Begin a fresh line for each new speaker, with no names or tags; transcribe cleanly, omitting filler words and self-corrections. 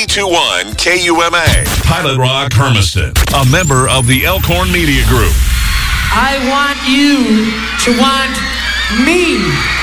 92.1 KUMA. Pilot Rock Hermiston, a member of the Elkhorn Media Group.
I want you to want me.